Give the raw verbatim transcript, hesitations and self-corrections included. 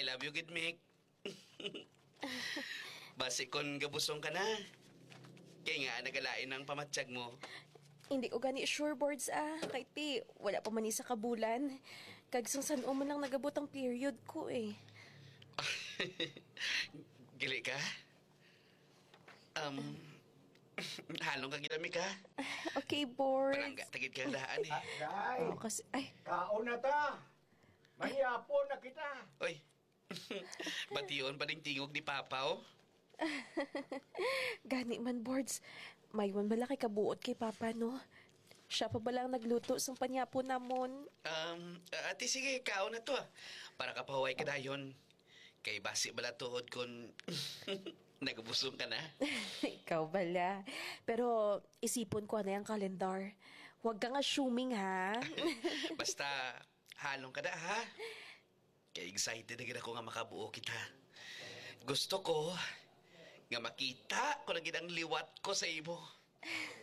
I love you, good Mick. Basi kon gabusong ka na. Kaya nga, nagalain ang pamatsyag mo. Hindi ko gani sure boards ah. Kay ti, wala pa man sa kabulan. Kagsang san man lang nagabot ang period ko eh. Gili ka? Um, halong ka ginami ka? Okay, boards. Palangga, tagid ka daan eh. Day, Oh, kasi, ay, kaon na ta. Mangyapon na kita. Oy, bation pa rin tingog ni Papa, oh. gani man boards. May man malaki kabuot kay Papa, no? Siya pa ba lang nagluto sang panyapo namon? Um, ate, sige, kao na to, ah. Para kapahuay ka dayon. Kay basi bala tuod kung nagabusong ka na. Ikaw bala. Pero isipon ko na yung kalendar. Huwag kang assuming, ha? Basta, halong ka na, ha? Kaya excited na ako nga makabuo kita. Gusto ko nga makita ko na ginang liwat ko sa imo.